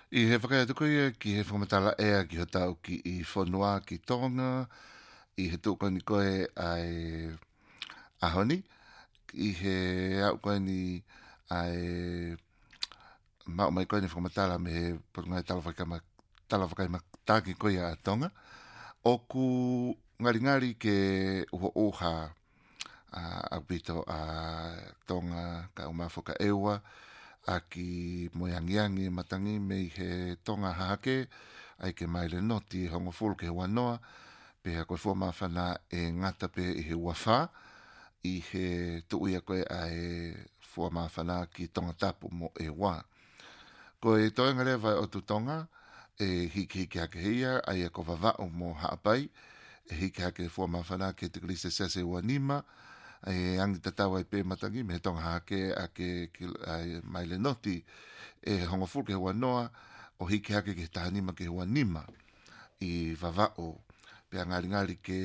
I he whakaiatu koia ki he whamatala ea ki ho tau ki i whanua ki Tonga, i he tūkau ni koe ai ahoni, i he au koe ni ai mau mai koe ni whamatala me he patungai tala whakaima tāki koia a Tonga. Oku ngari ke uho oha a pito a Tonga ka umawhoka ewa, a ki moyangiangi matangi me he Tonga hahake, ai ke maile noti hongo fulu ke wanoa, pe ha koe fuamawhana e ngata pe i he wawha, i he tuuia koe ai fuamawhana ki Tonga tapu mo e wā. Koe toenga lewa o tu Tonga, e hiki hake hia, ai e ko vavao mo haapai, e hiki hake fuamawhana ke te klise sese wanima, e angi tatau ai pe matangi me Tonga hake a ke maile noti e hongo fulu ke wanoa o hiki hake ke tahanima ke wanima i vavao pe ngari ke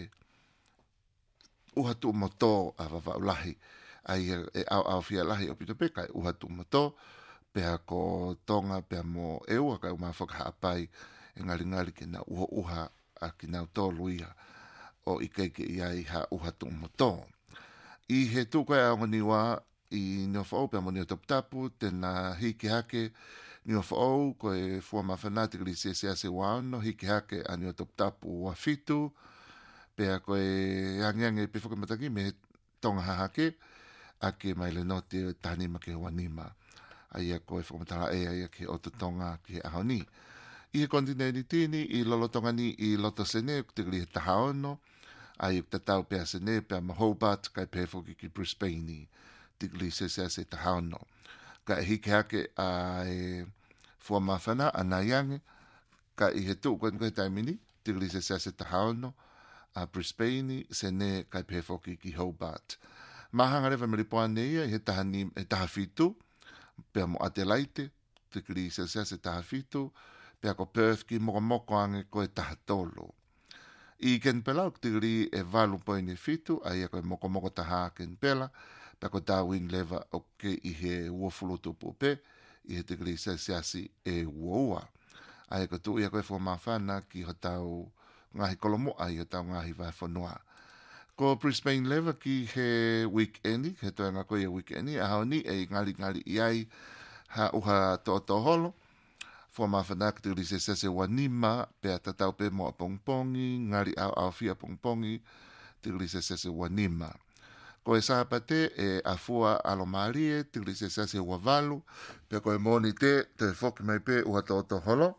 uhatu moto a vavao lahi ai e au fia lahi o pito peka uhatu moto pe ko Tonga pe mo e ua ka uma foka hapai e ngari ke na uha a ki na toluia o ikeike i ha uhatu moto. I he tūkoe a ngoni wā i nio whao pe mo nio tapu tēnā hiki hake nio whao koe fua mawhanati kri se se wāno hiki hake a nio tapu wa fitu pe a koe angiange pe whakamataki me Tonga hahake a ke maile noti tānima ke wanima a ia koe whakamatala e a ia ke oto Tonga ki ahoni. I he kontinenti tini i lolotongani i loto sene te kri he tahaono ai te tau pe asene pe ma Hobart kai pe foki ki Brisbane tikli se te hauno ka hiki hake ai fua mawhana ana yange ka i he tū koe taimini tikli se te hauno a Brisbane sene kai pe foki ki Hobart mahanga rewa meripoa neia i he taha fitu pe mo Adelaide tikli se taha fitu pe ko Perth ki moko ange koe taha tolo. I ken pela o tigri e valu poini fitu, ai e koe moko taha ken pela, pe ko Darwin leva o ke i he uofulutu pupe, i he tigri sesiasi e uoua. Ai e ko tu i a koe fua mawhana ki ho tau ngahi kolomo, ai ho tau ngahi vai whanua. Ko Brisbane leva ki he weekendi, he toa ngā koe weekendi, a hao ni e ngali i ai ha uha to holo, fua mawhanak te uri se wanima, pe a tatau pe mo a pongpongi, ngari au fia pongpongi, te uri se wanima. Ko e sāpate e a fua alomarie, te uri se wavalu, pe ko e moni te whoki mai pe ua to holo,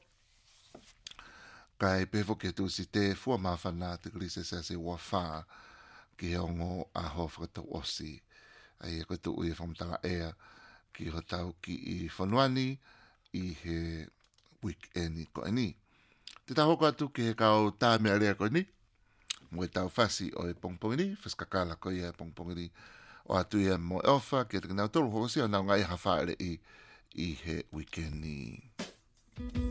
ka e pe whoki tu si te fua mawhana, te uri se wafā, ki ongo a hofrata osi. Ai e koe tu ui e whamtanga ea, ki ho tau ki i whanuani, i he weekendi ko ni. Te taho ko atu ki he kau tā mea rea ko ni. Mo e tau whasi o e pongpongi ni. Whiskakala ko ia e pongpongi ni. O atu ia mo e ofa. Ki e te kinau tolu hokosi o nau ngai hawhaere i he weekendi.